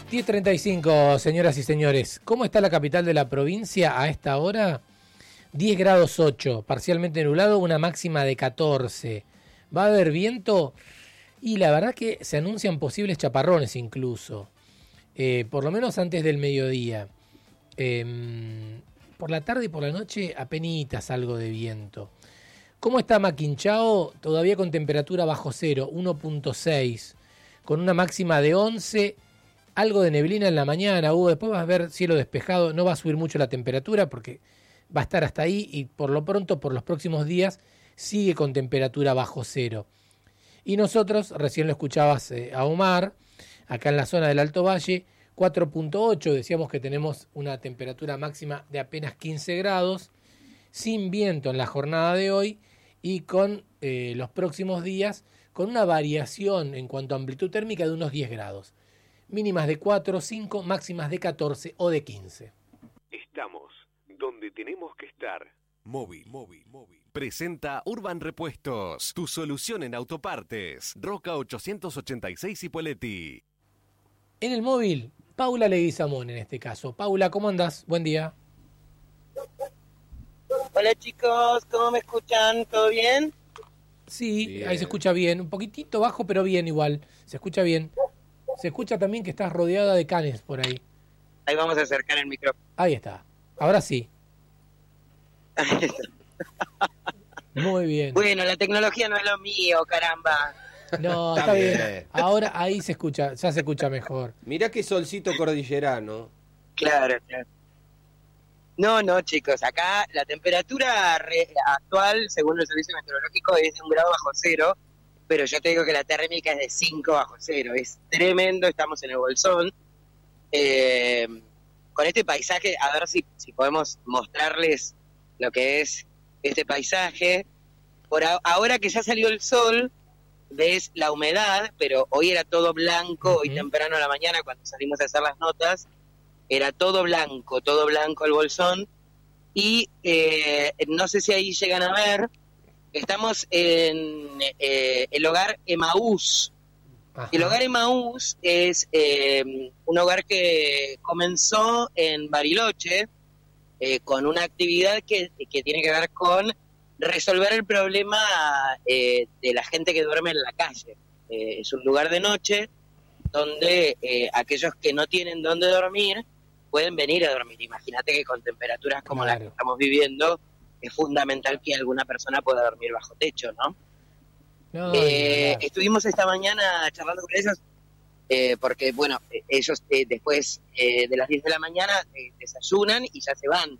10:35, señoras y señores. ¿Cómo está la capital de la provincia a esta hora? 10 grados 8, parcialmente nublado, una máxima de 14. ¿Va a haber viento? Y la verdad que se anuncian posibles chaparrones incluso. Por lo menos antes del mediodía. Por la tarde y por la noche apenitas algo de viento. ¿Cómo está Maquinchao? Todavía con temperatura bajo cero, 1.6. Con una máxima de 11. Algo de neblina en la mañana, después vas a ver cielo despejado, no va a subir mucho la temperatura porque va a estar hasta ahí y por lo pronto, por los próximos días, sigue con temperatura bajo cero. Y nosotros, recién lo escuchabas a Omar, acá en la zona del Alto Valle, 4.8, decíamos que tenemos una temperatura máxima de apenas 15 grados, sin viento en la jornada de hoy y con los próximos días, con una variación en cuanto a amplitud térmica de unos 10 grados. Mínimas de 4, 5, máximas de 14 o de 15. Estamos donde tenemos que estar. Móvil. Presenta Urban Repuestos, tu solución en autopartes. Roca 886 Ipoleti. En el móvil, Paula Leguizamón en este caso. Paula, ¿cómo andás? Buen día. Hola chicos, ¿cómo me escuchan? ¿Todo bien? Sí, bien. Ahí se escucha bien. Un poquitito bajo, pero bien igual. Se escucha bien. Se escucha también que estás rodeada de canes por ahí. Ahí vamos a acercar el micrófono. Ahí está. Ahora sí. Muy bien. Bueno, la tecnología no es lo mío, caramba. No, está bien. Ahora ahí se escucha, ya se escucha mejor. Mirá qué solcito cordillerano. Claro. No, chicos, acá la temperatura actual, según el servicio meteorológico, es de 1 grado bajo cero, pero yo te digo que la térmica es de 5 bajo cero. Es tremendo, estamos en el Bolsón. Con este paisaje, a ver si podemos mostrarles lo que es este paisaje. Ahora que ya salió el sol, ves la humedad, pero hoy era todo blanco, hoy temprano a la mañana cuando salimos a hacer las notas, era todo blanco el Bolsón, y no sé si ahí llegan a ver, estamos en el hogar Emaús. Ajá. El hogar Emaús es un hogar que comenzó en Bariloche con una actividad que tiene que ver con resolver el problema de la gente que duerme en la calle. Es un lugar de noche donde aquellos que no tienen dónde dormir pueden venir a dormir. Imagínate que con temperaturas como las que estamos viviendo es fundamental que alguna persona pueda dormir bajo techo, ¿no? Estuvimos esta mañana charlando con ellos porque, bueno, ellos después de las 10 de la mañana desayunan y ya se van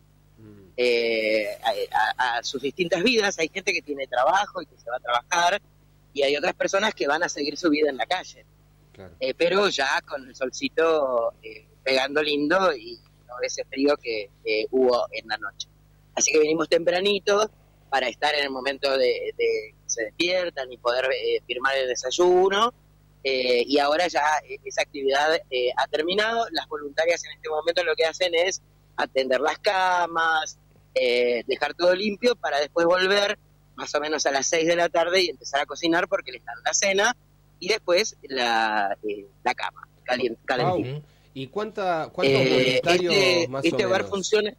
a sus distintas vidas. Hay gente que tiene trabajo y que se va a trabajar, y hay otras personas que van a seguir su vida en la calle. Claro. Pero ya con el solcito pegando lindo y no ese frío que hubo en la noche. Así que venimos tempranito para estar en el momento de que se despiertan y poder firmar el desayuno. Y ahora ya esa actividad ha terminado. Las voluntarias en este momento lo que hacen es atender las camas, dejar todo limpio para después volver más o menos a las 6 de la tarde y empezar a cocinar porque les dan la cena y después la cama calentita. ¿Y cuántos voluntarios más o menos? Hogar funciona.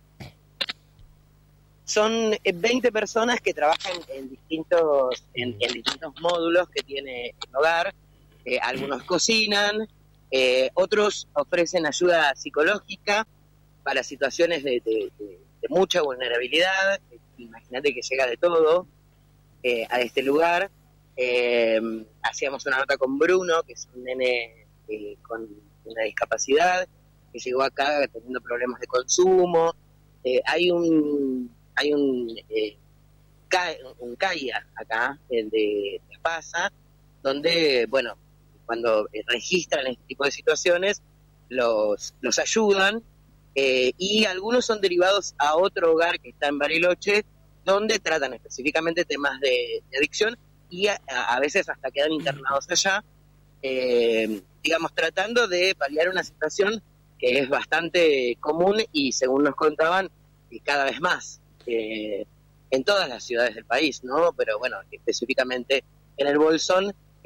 Son 20 personas que trabajan en distintos módulos que tiene el hogar. Algunos cocinan, otros ofrecen ayuda psicológica para situaciones de mucha vulnerabilidad. Imagínate que llega de todo a este lugar. Hacíamos una nota con Bruno, que es un nene con una discapacidad, que llegó acá teniendo problemas de consumo. Hay un CAIA acá, el de Espasa, donde, bueno, cuando registran este tipo de situaciones, los ayudan, y algunos son derivados a otro hogar que está en Bariloche, donde tratan específicamente temas de adicción, y a veces hasta quedan internados allá, digamos, tratando de paliar una situación que es bastante común y, según nos contaban, cada vez más en todas las ciudades del país, ¿no? Pero bueno, específicamente en el Bolsón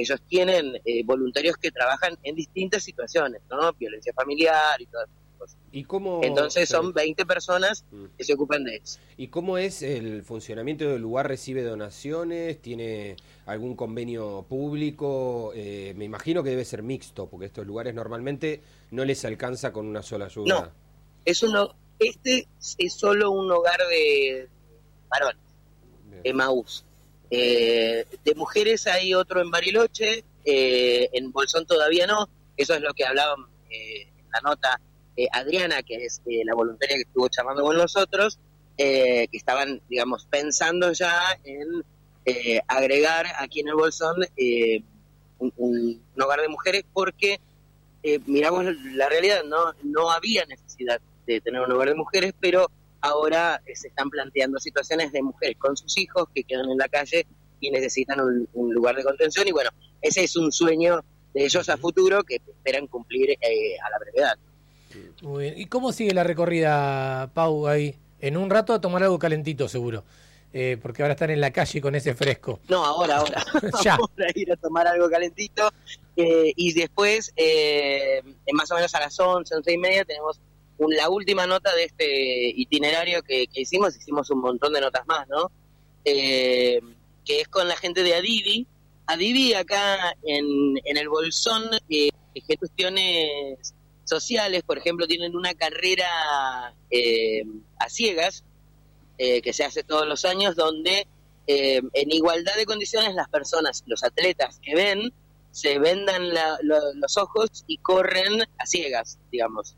ellos tienen voluntarios que trabajan en distintas situaciones, ¿no? Violencia familiar y todas esas cosas. ¿Y cómo, entonces son 20 personas que se ocupan de eso. ¿Y cómo es el funcionamiento del lugar? ¿Recibe donaciones? ¿Tiene algún convenio público? Me imagino que debe ser mixto, porque estos lugares normalmente no les alcanza con una sola ayuda. No, este es solo un hogar de varones, Emaús. De mujeres hay otro en Bariloche, en Bolsón todavía no, eso es lo que hablaban en la nota Adriana, que es la voluntaria que estuvo charlando con nosotros, que estaban, digamos, pensando ya en agregar aquí en el Bolsón un hogar de mujeres, porque miramos la realidad, no había necesidad de tener un hogar de mujeres, pero ahora se están planteando situaciones de mujeres con sus hijos que quedan en la calle y necesitan un lugar de contención, y bueno, ese es un sueño de ellos a futuro que esperan cumplir a la brevedad. Muy bien. ¿Y cómo sigue la recorrida, Pau, ahí? En un rato a tomar algo calentito, seguro, porque ahora están en la calle con ese fresco. No, ahora. Ya. Vamos a ir a tomar algo calentito, y después, más o menos a las 11:30, tenemos la última nota de este itinerario que hicimos un montón de notas más, ¿no? Que es con la gente de Adivi. Adivi acá en el Bolsón, cuestiones sociales, por ejemplo, tienen una carrera a ciegas que se hace todos los años, donde en igualdad de condiciones las personas, los atletas que ven, se vendan los ojos y corren a ciegas, digamos.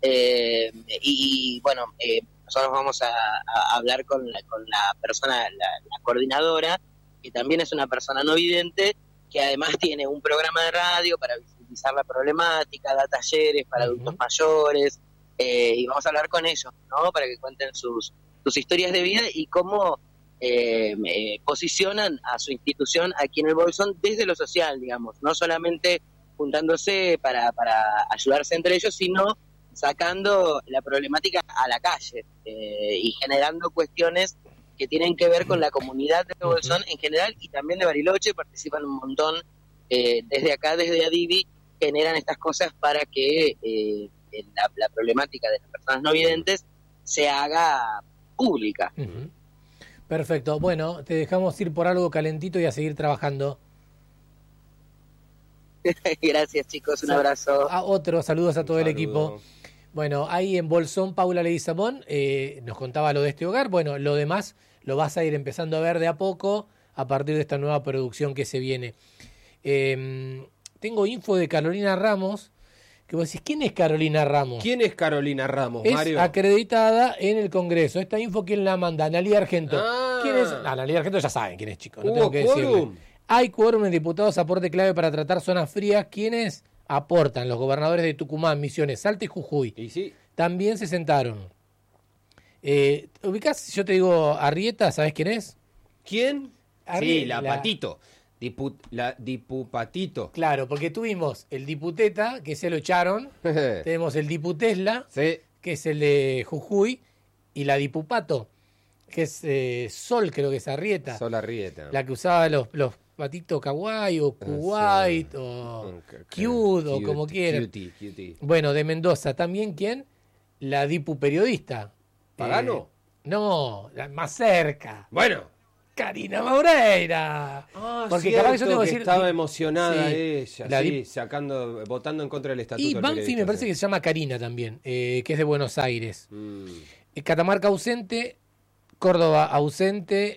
Y bueno, nosotros vamos a hablar con la persona, la coordinadora, que también es una persona no vidente, que además tiene un programa de radio para visibilizar la problemática, da talleres para adultos mayores, y vamos a hablar con ellos, ¿no? Para que cuenten sus historias de vida y cómo posicionan a su institución aquí en el Bolsón desde lo social, digamos, no solamente juntándose para ayudarse entre ellos, sino sacando la problemática a la calle y generando cuestiones que tienen que ver con la comunidad de Bolsón en general y también de Bariloche. Participan un montón desde acá, desde Adivi, generan estas cosas para que la problemática de las personas no videntes se haga pública. Perfecto, bueno, te dejamos ir por algo calentito y a seguir trabajando. Gracias, chicos, un abrazo. Saludos a todo el equipo. Bueno, ahí en Bolsón, Paula Leguizamón nos contaba lo de este hogar. Bueno, lo demás lo vas a ir empezando a ver de a poco a partir de esta nueva producción que se viene. Tengo info de Carolina Ramos, que vos decís, ¿quién es Carolina Ramos? ¿Quién es Carolina Ramos, Mario? Es acreditada en el Congreso. Esta info, ¿quién la manda? Analía Argento. ¿Quién es? Analía Argento ya saben quién es, chicos. No tengo que decirle. Hay quórum en diputados, aporte clave para tratar zonas frías. ¿Quiénes aportan? Los gobernadores de Tucumán, Misiones, Salta y Jujuy. ¿Y sí? También se sentaron. ¿Ubicás? Yo te digo, Arrieta, ¿sabés quién es? ¿Quién? Sí, Patito. La Dipupatito. Claro, porque tuvimos el Diputeta, que se lo echaron. Tenemos el Diputesla, sí, que es el de Jujuy. Y la Dipupato, que es Sol, creo que es Arrieta. Sol Arrieta. La que usaba los patitos kawaii o kuwait o cute o como quieran. Cutie. Bueno, de Mendoza. ¿También quién? La Dipu periodista. ¿Pagano? No, la más cerca. Bueno. Karina Maureira. Porque capaz que yo tengo que decir, estaba emocionada ella, votando en contra del estatuto. Y Banfi me parece que se llama Karina también, que es de Buenos Aires. Catamarca ausente, Córdoba ausente,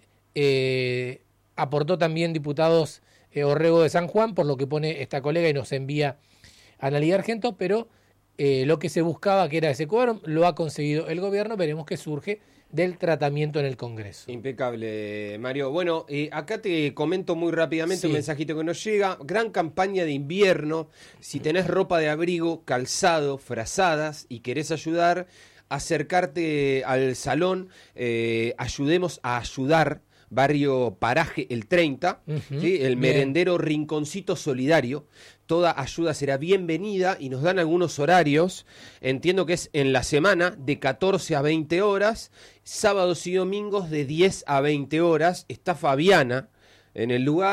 aportó también diputados Orrego de San Juan, por lo que pone esta colega y nos envía Analía Argento, pero lo que se buscaba, que era ese quórum, lo ha conseguido el gobierno. Veremos qué surge del tratamiento en el Congreso. Impecable, Mario. Bueno, acá te comento muy rápidamente un mensajito que nos llega. Gran campaña de invierno. Si tenés ropa de abrigo, calzado, frazadas y querés ayudar, acercarte al salón. Ayudemos a ayudar. Barrio Paraje el 30, ¿sí? El merendero Rinconcito Solidario. Toda ayuda será bienvenida y nos dan algunos horarios. Entiendo que es en la semana de 14 a 20 horas, sábados y domingos de 10 a 20 horas. Está Fabiana en el lugar.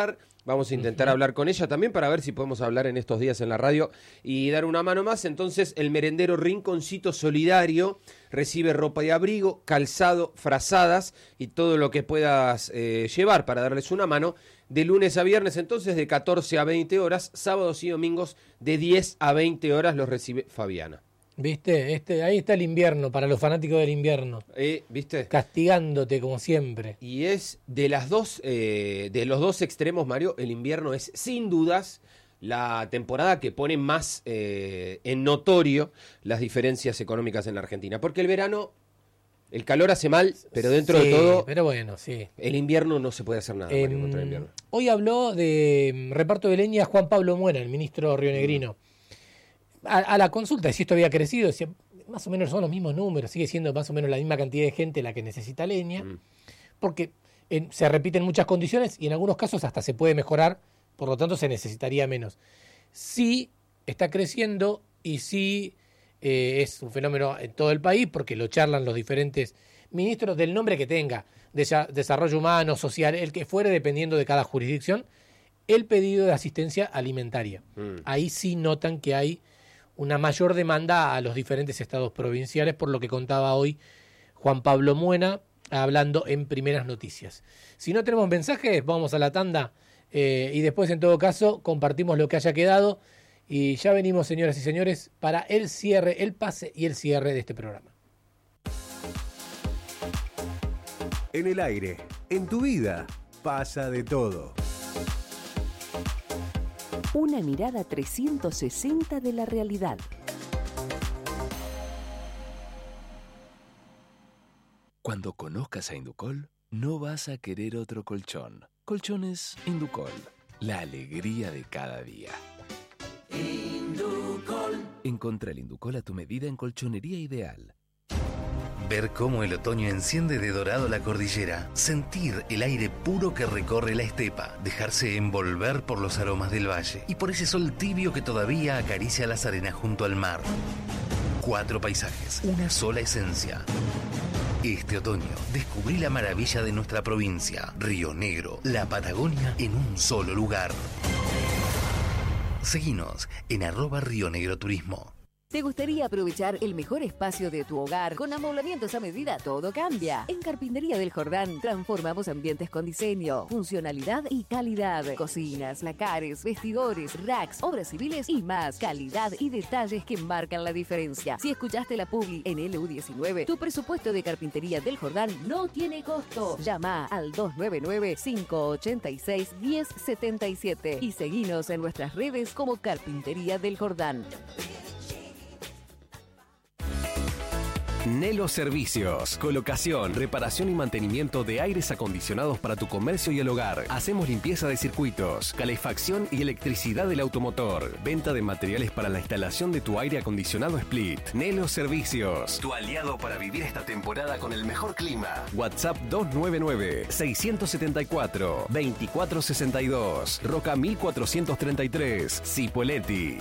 Vamos a intentar hablar con ella también para ver si podemos hablar en estos días en la radio y dar una mano más. Entonces, el merendero Rinconcito Solidario recibe ropa de abrigo, calzado, frazadas y todo lo que puedas llevar para darles una mano. De lunes a viernes, entonces, de 14 a 20 horas, sábados y domingos de 10 a 20 horas los recibe Fabiana. ¿Viste? Ahí está el invierno, para los fanáticos del invierno. ¿Viste? Castigándote como siempre. Y es de los dos extremos, Mario, el invierno es sin dudas la temporada que pone más en notorio las diferencias económicas en la Argentina. Porque el verano, el calor hace mal, pero dentro de todo, pero bueno, sí. El invierno no se puede hacer nada Mario, contra el invierno. Hoy habló de reparto de leña Juan Pablo Muena, el ministro rionegrino. A la consulta de si esto había crecido, decía, más o menos son los mismos números, sigue siendo más o menos la misma cantidad de gente la que necesita leña, porque se repiten muchas condiciones y en algunos casos hasta se puede mejorar, por lo tanto se necesitaría menos. Sí está creciendo y sí es un fenómeno en todo el país, porque lo charlan los diferentes ministros del nombre que tenga, desarrollo humano, social, el que fuere, dependiendo de cada jurisdicción, el pedido de asistencia alimentaria. Ahí sí notan que hay una mayor demanda a los diferentes estados provinciales, por lo que contaba hoy Juan Pablo Muena, hablando en Primeras Noticias. Si no tenemos mensajes, vamos a la tanda y después, en todo caso, compartimos lo que haya quedado y ya venimos, señoras y señores, para el cierre, el pase y el cierre de este programa. En el aire, en tu vida, pasa de todo. Una mirada 360 de la realidad. Cuando conozcas a Inducol, no vas a querer otro colchón. Colchones Inducol, la alegría de cada día. Inducol. Encontrá el Inducol a tu medida en Colchonería Ideal. Ver cómo el otoño enciende de dorado la cordillera, sentir el aire puro que recorre la estepa, dejarse envolver por los aromas del valle y por ese sol tibio que todavía acaricia las arenas junto al mar. 4 paisajes, una sola esencia. Este otoño descubrí la maravilla de nuestra provincia, Río Negro, la Patagonia en un solo lugar. Seguinos en @RioNegroTurismo. ¿Te gustaría aprovechar el mejor espacio de tu hogar con amoblamientos a medida? Todo cambia. En Carpintería del Jordán transformamos ambientes con diseño, funcionalidad y calidad. Cocinas, lacares, vestidores, racks, obras civiles y más. Calidad y detalles que marcan la diferencia. Si escuchaste la publi en LU19, tu presupuesto de Carpintería del Jordán no tiene costo. Llama al 299-586-1077 y seguinos en nuestras redes como Carpintería del Jordán. Nelo Servicios, colocación, reparación y mantenimiento de aires acondicionados para tu comercio y el hogar. Hacemos limpieza de circuitos, calefacción y electricidad del automotor. Venta de materiales para la instalación de tu aire acondicionado Split. Nelo Servicios, tu aliado para vivir esta temporada con el mejor clima. WhatsApp 299-674-2462. Roca 1433, Cipolletti.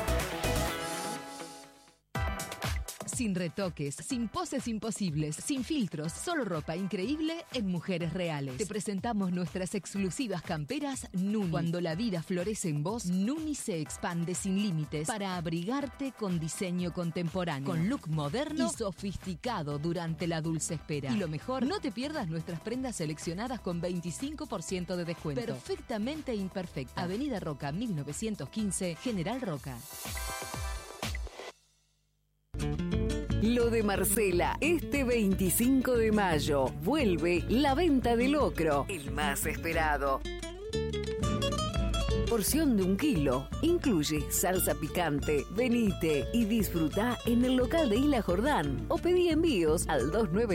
Sin retoques, sin poses imposibles, sin filtros, solo ropa increíble en Mujeres Reales. Te presentamos nuestras exclusivas camperas Nuni. Cuando la vida florece en vos, Nuni se expande sin límites para abrigarte con diseño contemporáneo, con look moderno y sofisticado durante la dulce espera. Y lo mejor, no te pierdas nuestras prendas seleccionadas con 25% de descuento. Perfectamente imperfecta. Avenida Roca 1915, General Roca. Lo de Marcela, este 25 de mayo, vuelve la venta de locro, el más esperado. Porción de 1 kilo, incluye salsa picante. Venite y disfruta en el local de Isla Jordán o pedí envíos al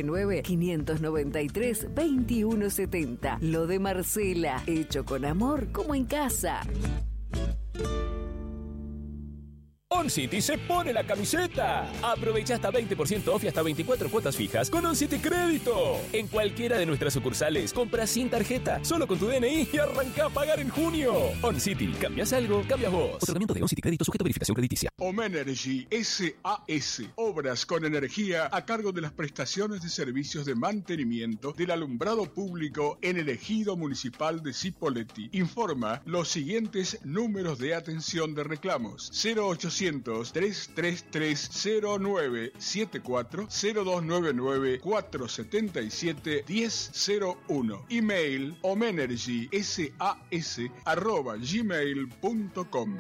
299-593-2170. Lo de Marcela, hecho con amor como en casa. OnCity se pone la camiseta. Aprovecha hasta 20% off y hasta 24 cuotas fijas con OnCity Crédito. En cualquiera de nuestras sucursales, compra sin tarjeta, solo con tu DNI y arranca a pagar en junio. OnCity, cambias algo, cambias vos. Otorgamiento de OnCity Crédito sujeto a verificación crediticia. Omenergy SAS. Obras con energía a cargo de las prestaciones de servicios de mantenimiento del alumbrado público en el ejido municipal de Cipolletti. Informa los siguientes números de atención de reclamos: 0800-333-0974, 0299-477-1001. Email omenergysas@gmail.com.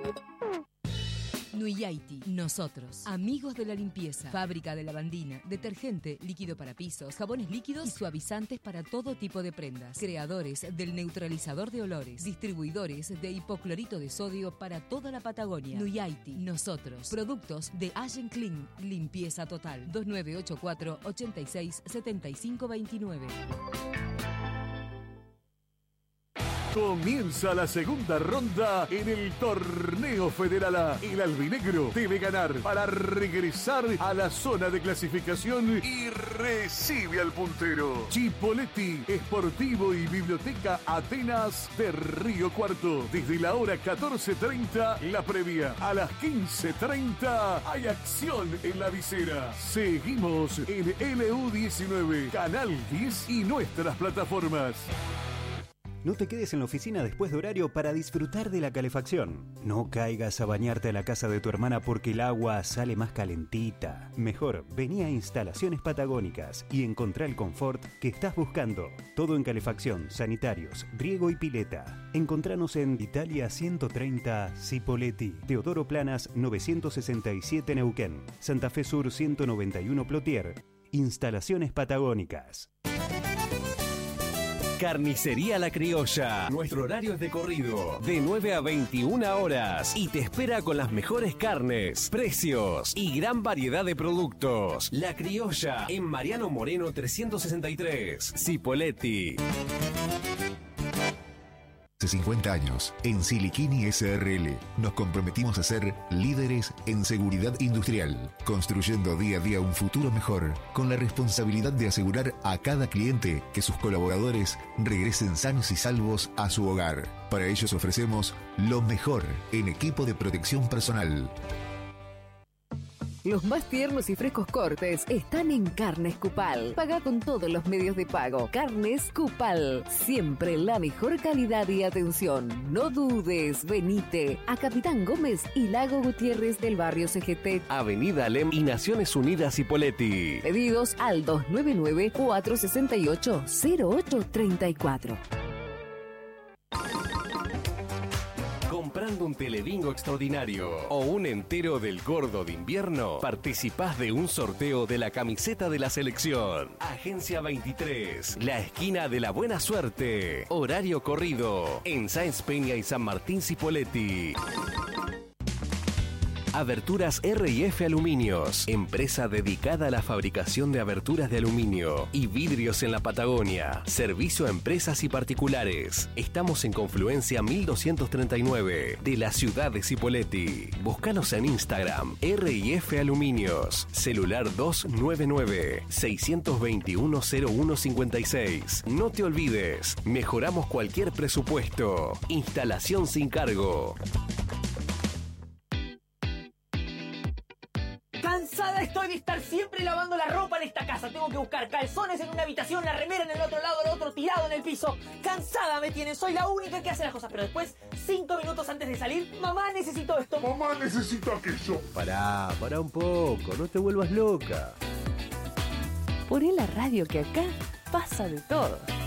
Nuyaiti, nosotros, amigos de la limpieza, fábrica de lavandina, detergente, líquido para pisos, jabones líquidos y suavizantes para todo tipo de prendas, creadores del neutralizador de olores, distribuidores de hipoclorito de sodio para toda la Patagonia. Nuyaiti, nosotros, productos de Allen Clean, limpieza total, 2984 86 75 29. Comienza la segunda ronda en el Torneo Federal A. El albinegro debe ganar para regresar a la zona de clasificación y recibe al puntero. Cipolletti, Esportivo y Biblioteca Atenas de Río Cuarto. Desde la hora 14:30, la previa. A las 15:30 hay acción en la visera. Seguimos en LU19, Canal 10 y nuestras plataformas. No te quedes en la oficina después de horario para disfrutar de la calefacción. No caigas a bañarte a la casa de tu hermana porque el agua sale más calentita. Mejor, vení a Instalaciones Patagónicas y encontrá el confort que estás buscando. Todo en calefacción, sanitarios, riego y pileta. Encontranos en Italia 130 Cipolletti, Teodoro Planas 967 Neuquén, Santa Fe Sur 191 Plotier. Instalaciones Patagónicas. Carnicería La Criolla. Nuestro horario es de corrido, de 9 a 21 horas. Y te espera con las mejores carnes, precios y gran variedad de productos. La Criolla, en Mariano Moreno 363, Cipolletti. Hace 50 años, en Siliquini SRL, nos comprometimos a ser líderes en seguridad industrial, construyendo día a día un futuro mejor, con la responsabilidad de asegurar a cada cliente que sus colaboradores regresen sanos y salvos a su hogar. Para ellos ofrecemos lo mejor en equipo de protección personal. Los más tiernos y frescos cortes están en Carnes Cupal. Paga con todos los medios de pago. Carnes Cupal. Siempre la mejor calidad y atención. No dudes, venite a Capitán Gómez y Lago Gutiérrez del barrio CGT. Avenida Alem y Naciones Unidas Cipolletti. Pedidos al 299-468-0834. Comprando un telebingo extraordinario o un entero del gordo de invierno, participás de un sorteo de la camiseta de la selección. Agencia 23, la esquina de la buena suerte. Horario corrido en Sáenz Peña y San Martín Cipolletti. Aberturas R&F Aluminios, empresa dedicada a la fabricación de aberturas de aluminio y vidrios en la Patagonia. Servicio a empresas y particulares. Estamos en Confluencia 1239 de la ciudad de Cipolletti. Búscanos en Instagram, R&F Aluminios. Celular 299-621-0156. No te olvides, mejoramos cualquier presupuesto. Instalación sin cargo. Cansada estoy de estar siempre lavando la ropa en esta casa. Tengo que buscar calzones en una habitación, la remera en el otro lado, el otro tirado en el piso. Cansada me tienen, soy la única que hace las cosas. Pero después, 5 minutos antes de salir, mamá, necesito esto. Mamá, necesito aquello. Pará un poco, no te vuelvas loca. Poné la radio que acá pasa de todo.